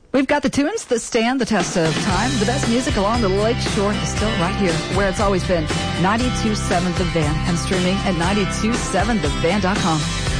We've got the tunes that stand the test of time. The best music along the Lake Shore is still right here, where it's always been. 92.7 The Van, and streaming at 92.7thevan.com.